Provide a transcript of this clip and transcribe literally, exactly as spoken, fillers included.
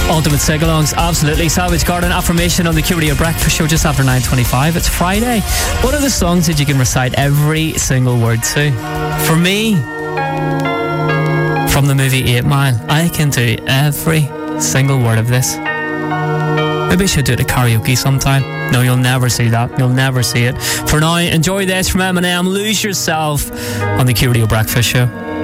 Ultimate sing-alongs, absolutely. Savage Garden, Affirmation on the Q Radio Breakfast Show just after nine twenty-five. It's Friday. What are the songs that you can recite every single word to? For me, from the movie eight mile, I can do every single word of this. Maybe I should do it at karaoke sometime. No, you'll never see that. You'll never see it. For now, enjoy this from Eminem, Lose Yourself on the Q Radio Breakfast Show.